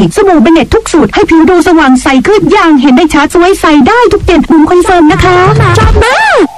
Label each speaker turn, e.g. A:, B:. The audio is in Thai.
A: สบู่เบเนตทุกสูตรให้ผิวดูสว่างใสขึ้นอย่างเห็นได้ชัดสวยใสได้ทุกเย็นบุ๋มคอนเฟิร์มนะคะจอบแม่